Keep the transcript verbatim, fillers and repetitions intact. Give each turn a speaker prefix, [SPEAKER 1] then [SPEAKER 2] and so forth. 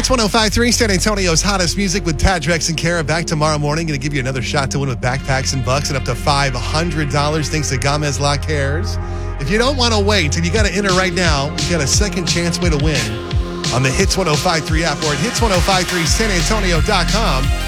[SPEAKER 1] Hits one oh five point three, San Antonio's hottest music with Tad, Drex, and Kara. Back tomorrow morning. Going to give you another shot to win with backpacks and bucks and up to five hundred dollars thanks to Gamez La Cares. If you don't want to wait and you got to enter right now, you got a second chance way to win on the Hits one oh five point three app or at hits ten fifty-three san antonio dot com.